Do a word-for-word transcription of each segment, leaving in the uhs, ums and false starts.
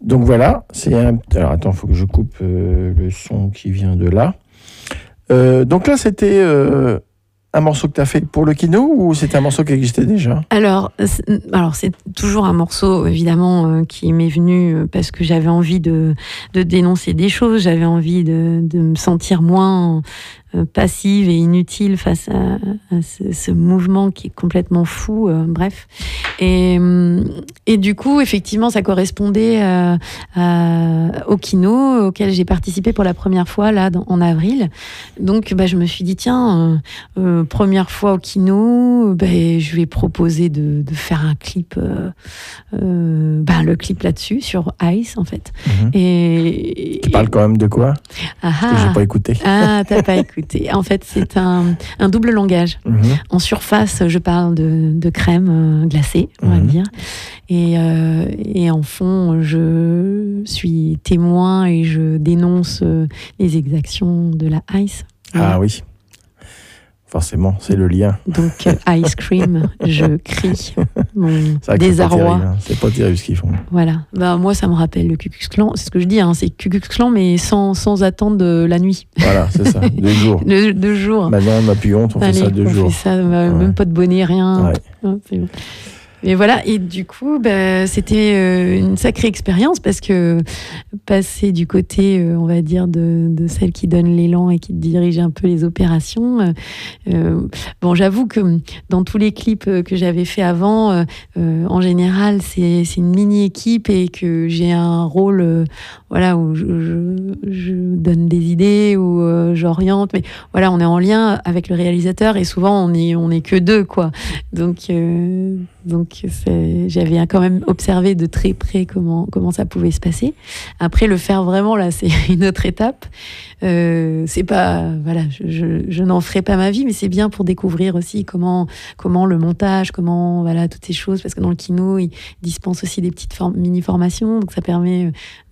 Donc voilà, c'est un... Alors attends, il faut que je coupe euh, le son qui vient de là. Euh, donc là, c'était euh, un morceau que tu as fait pour le Kino ou c'était un morceau qui existait déjà ? Alors, c'est, alors c'est toujours un morceau, évidemment, euh, qui m'est venu parce que j'avais envie de, de dénoncer des choses, j'avais envie de, de me sentir moins euh, passive et inutile face à, à ce, ce mouvement qui est complètement fou, euh, bref. Et, et du coup, effectivement, ça correspondait à, à, au Kino, auquel j'ai participé pour la première fois, là, dans, en avril. Donc, bah, je me suis dit, tiens, euh, euh, première fois au Kino, bah, je vais proposer de, de faire un clip, euh, euh, bah, le clip là-dessus, sur Ice, en fait. Mmh. Et, tu parles quand même de quoi ? Ah, Parce que j'ai pas écouté. Ah, t'as pas écouté. En fait, c'est un, un double langage. Mmh. En surface, je parle de, de crème euh, glacée, on va mmh. dire. Et, euh, et en fond, je suis témoin et je dénonce euh, les exactions de la Ice. Ah oui. Forcément, c'est le lien. Donc, euh, Ice Cream, je crie mon désarroi. C'est pas terrible, hein. C'est pas terrible ce qu'ils font. Voilà. Ben, moi, ça me rappelle le Ku Klux Klan. C'est ce que je dis, hein. C'est Ku Klux Klan, mais sans, sans attendre la nuit. Voilà, c'est ça. Deux jours. De, deux jours. Maintenant, on n'a plus honte, on Allez, fait ça deux on jours. Fait ça, bah, ouais. Même pas de bonnet, rien. Ouais. Ouais, c'est bon. Et voilà, et du coup, bah, c'était euh, une sacrée expérience parce que passer du côté, euh, on va dire, de, de celle qui donne l'élan et qui dirige un peu les opérations. Euh, euh, bon, j'avoue que dans tous les clips que j'avais fait avant, euh, euh, en général, c'est, c'est une mini-équipe et que j'ai un rôle, euh, voilà, où je, je, je donne des idées, où euh, j'oriente, mais voilà, on est en lien avec le réalisateur et souvent on est, on est que deux, quoi. Donc, euh, donc c'est, j'avais quand même observé de très près comment, comment ça pouvait se passer. Après, le faire vraiment, là, c'est une autre étape. Euh, c'est pas, voilà, je, je, je n'en ferai pas ma vie, mais c'est bien pour découvrir aussi comment, comment le montage, comment, voilà, toutes ces choses, parce que dans le Kino, ils dispensent aussi des petites form- mini-formations, donc ça permet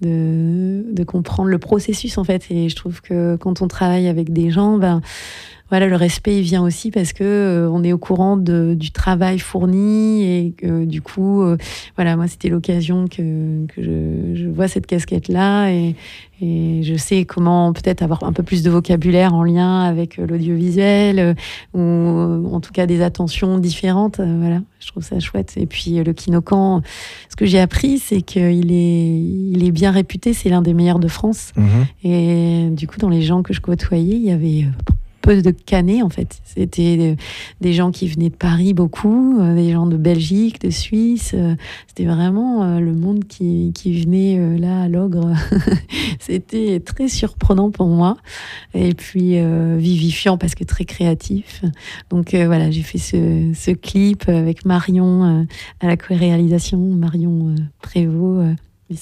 de, de comprendre le processus, en fait. Et je trouve que quand on travaille avec des gens, ben, voilà, le respect, il vient aussi parce que euh, on est au courant de, du travail fourni et que du coup, euh, voilà, moi, c'était l'occasion que, que je, je vois cette casquette-là et, et je sais comment peut-être avoir un peu plus de vocabulaire en lien avec l'audiovisuel euh, ou euh, en tout cas des attentions différentes. Euh, voilà, je trouve ça chouette. Et puis euh, le Kinokan, ce que j'ai appris, c'est qu'il est, il est bien réputé, c'est l'un des meilleurs de France. Mmh. Et du coup, dans les gens que je côtoyais, il y avait euh, peu de Canets, en fait. C'était des gens qui venaient de Paris beaucoup, des gens de Belgique, de Suisse. C'était vraiment le monde qui, qui venait là à l'Ogre. C'était très surprenant pour moi. Et puis euh, vivifiant parce que très créatif. Donc euh, voilà, j'ai fait ce, ce clip avec Marion euh, à la co-réalisation, Marion euh, Prévost. Euh,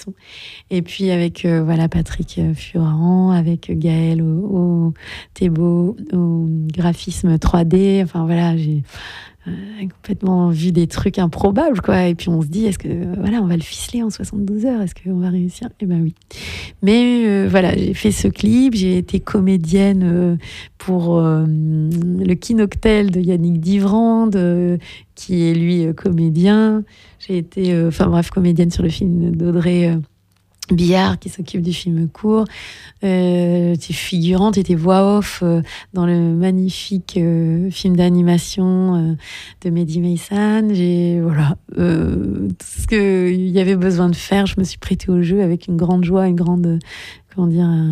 Et puis avec euh, voilà, Patrick Furaran, avec Gaël au, au Thébault, au graphisme trois D. Enfin voilà, j'ai euh, complètement vu des trucs improbables, quoi. Et puis on se dit, est-ce que voilà, on va le ficeler en soixante-douze heures? Est-ce qu'on va réussir? Eh ben oui. Mais euh, voilà, j'ai fait ce clip, j'ai été comédienne euh, pour euh, le Kinoctel de Yannick Divrande, euh, qui est lui euh, comédien. J'ai été, euh, enfin bref, comédienne sur le film d'Audrey euh, Billard, qui s'occupe du film court. Euh, j'étais figurante, j'étais voix off euh, dans le magnifique euh, film d'animation euh, de Mehdi Meïsan. J'ai, voilà, euh, tout ce qu'il y avait besoin de faire, je me suis prêtée au jeu avec une grande joie, une grande, euh, comment dire, un,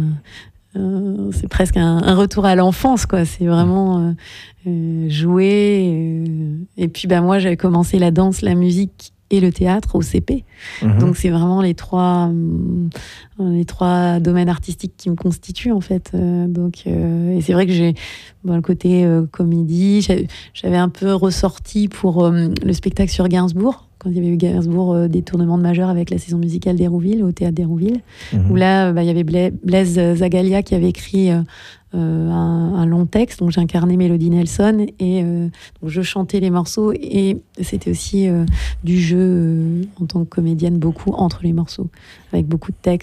un, c'est presque un, un retour à l'enfance, quoi. C'est vraiment euh, euh, jouer. Euh, et puis, bah, moi, j'avais commencé la danse, la musique et le théâtre au C P. Mmh. Donc c'est vraiment les trois, euh, les trois domaines artistiques qui me constituent, en fait. Euh, donc, euh, et c'est vrai que j'ai bon, le côté euh, comédie. J'avais, j'avais un peu ressorti pour euh, le spectacle sur Gainsbourg, quand il y avait eu Gainsbourg, euh, des tournements de majeurs avec la saison musicale d'Hérouville, au théâtre d'Hérouville, mmh. où là, bah, il y avait Blaise Zagalia qui avait écrit euh, Euh, un, un long texte, donc j'incarnais Mélodie Nelson et euh, donc je chantais les morceaux et c'était aussi euh, du jeu euh, en tant que comédienne, beaucoup entre les morceaux, avec beaucoup de textes.